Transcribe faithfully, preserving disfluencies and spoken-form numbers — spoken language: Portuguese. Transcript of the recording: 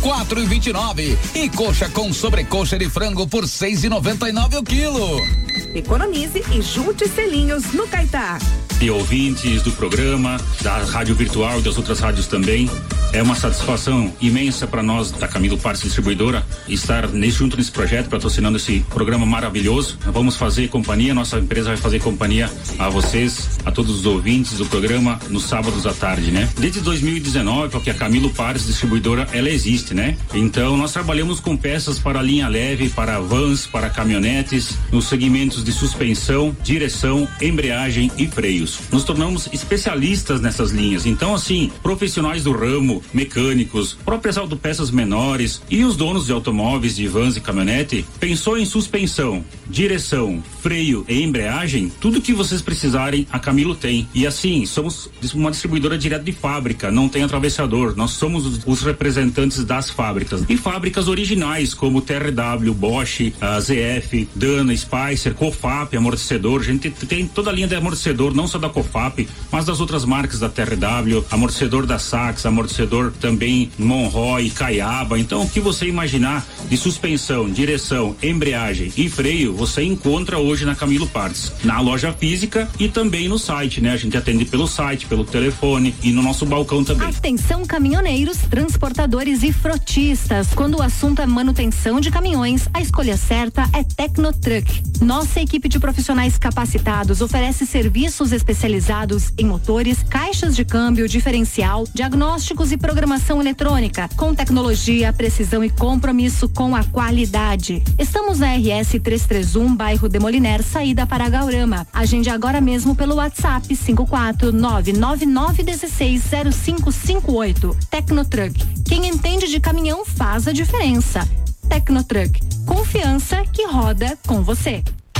quatro e vinte e nove. E coxa com sobrecoxa de frango por seis e noventa e nove o quilo. Economize e junte selinhos no Caetá. E ouvintes do programa, da rádio virtual e das outras rádios também, é uma satisfação imensa para nós da Camilo Partes Distribuidora estar nesse, junto nesse projeto, patrocinando esse programa maravilhoso. Vamos fazer companhia, nossa empresa vai fazer companhia a vocês, a todos os ouvintes do programa nos sábados à tarde, né? Desde dois mil e dezenove, porque a Camilo Partes Distribuidora ela existe, né? Então nós trabalhamos com peças para linha leve, para vans, para caminhonetes, nos segmentos de suspensão, direção, embreagem e freios. Nos tornamos especialistas nessas linhas. Então, assim, profissionais do ramo, mecânicos, próprias autopeças menores e os donos de automóveis, de vans e caminhonete, pensou em suspensão, direção, freio e embreagem, tudo que vocês precisarem, a Camilo tem. E assim, somos uma distribuidora direto de fábrica, não tem atravessador. Nós somos os, os representantes das fábricas. E fábricas originais, como T R W, Bosch, a Z F, Dana, Spicer, Cofap, amortecedor. A gente tem toda a linha de amortecedor, não só da Cofap, mas das outras marcas da T R W, amortecedor da Sax, amortecedor também Monroy, Caiaba. Então, o que você imaginar de suspensão, direção, embreagem e freio, você encontra hoje na Camilo Partes, na loja física e também no site, né? A gente atende pelo site, pelo telefone e no nosso balcão também. Atenção, caminhoneiros, transportadores e frotistas. Quando o assunto é manutenção de caminhões, a escolha certa é Tecnotruck. Nossa equipe de profissionais capacitados oferece serviços especializados em motores, caixas de câmbio, diferencial, diagnósticos e programação eletrônica, com tecnologia, precisão e compromisso com a qualidade. Estamos na R S trezentos e trinta e um, bairro Demoliner, saída para Gaurama. Agende agora mesmo pelo WhatsApp cinco quatro nove nove nove um seis zero cinco cinco oito. Tecnotruck. Quem entende de caminhão faz a diferença. Tecnotruck. Confiança que roda com você.